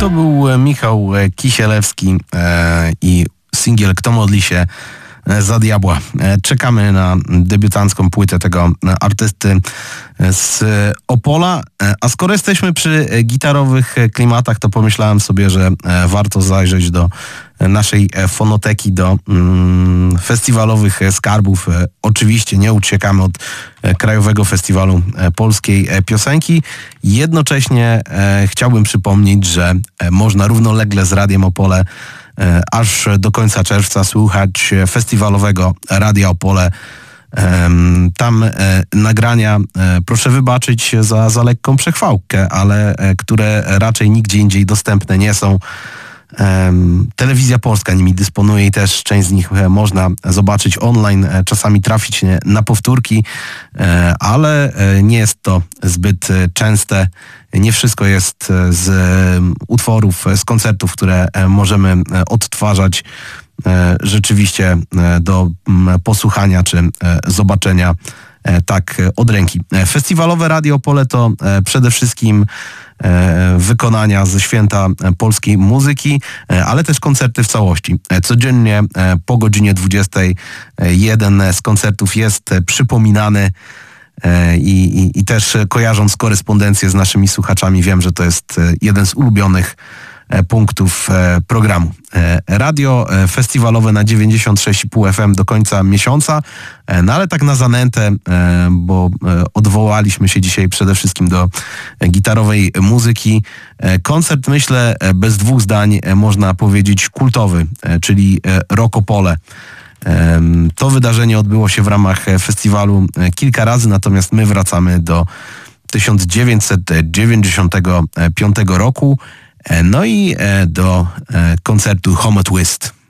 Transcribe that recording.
To był Michał Kisielewski i singiel Kto modli się za diabła. Czekamy na debiutancką płytę tego artysty z Opola. A skoro jesteśmy przy gitarowych klimatach, to pomyślałem sobie, że warto zajrzeć do naszej fonoteki, do festiwalowych skarbów. Oczywiście nie uciekamy od Krajowego Festiwalu Polskiej Piosenki. Jednocześnie chciałbym przypomnieć, że można równolegle z Radiem Opole aż do końca czerwca słuchać festiwalowego Radia Opole. Tam nagrania, proszę wybaczyć za lekką przechwałkę, ale które raczej nigdzie indziej dostępne nie są. Telewizja Polska nimi dysponuje i też część z nich można zobaczyć online, czasami trafić na powtórki, ale nie jest to zbyt częste. Nie wszystko jest z utworów, z koncertów, które możemy odtwarzać rzeczywiście do posłuchania czy zobaczenia tak od ręki. Festiwalowe Radio Opole to przede wszystkim wykonania ze święta polskiej muzyki, ale też koncerty w całości. Codziennie po godzinie 20 jeden z koncertów jest przypominany i też kojarząc korespondencję z naszymi słuchaczami, wiem, że to jest jeden z ulubionych punktów programu. Radio festiwalowe na 96,5 FM do końca miesiąca, no ale tak na zanętę, bo odwołaliśmy się dzisiaj przede wszystkim do gitarowej muzyki. Koncert, myślę, bez dwóch zdań można powiedzieć kultowy, czyli Rock Opole. To wydarzenie odbyło się w ramach festiwalu kilka razy, natomiast my wracamy do 1995 roku, no i do koncertu Homo Twist.